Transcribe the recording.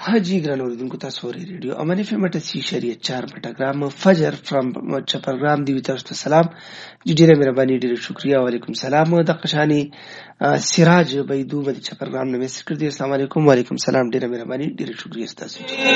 हाजी ګران اوریدونکو تاسو اورئ ریډیو امان اف ام 88.4 پټګرام فجر فرام چپرګرام دی تاسو ته سلام ډیره مهرباني ډیره شکریا وعلیکم سلام د قشانی سراج بيدو د چپرګرام نه مسج کړی. السلام علیکم وعلیکم سلام ډیره مهرباني ډیره شکریا تاسو